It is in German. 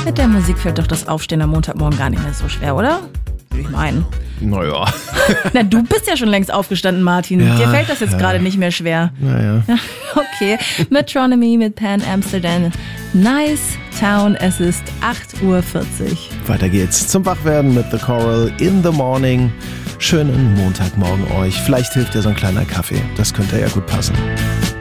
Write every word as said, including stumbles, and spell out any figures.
Mit der Musik fällt doch das Aufstehen am Montagmorgen gar nicht mehr so schwer, oder? Würde ich meinen. Naja. Na, du bist ja schon längst aufgestanden, Martin. Ja, Dir fällt das jetzt ja. gerade nicht mehr schwer. Naja. Okay, Metronomy mit Pan Amsterdam. Nice Town, es ist acht Uhr vierzig. Weiter geht's zum Wachwerden mit The Coral in the Morning. Schönen Montagmorgen euch. Vielleicht hilft ja so ein kleiner Kaffee. Das könnte ja gut passen.